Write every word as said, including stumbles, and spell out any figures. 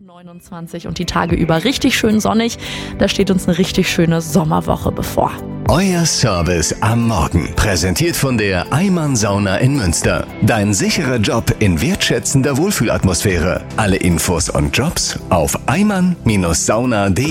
neunundzwanzig und die Tage über richtig schön sonnig. Da steht uns eine richtig schöne Sommerwoche bevor. Euer Service am Morgen. Präsentiert von der Eimann Sauna in Münster. Dein sicherer Job in wertschätzender Wohlfühlatmosphäre. Alle Infos und Jobs auf eimann Sauna punkt de.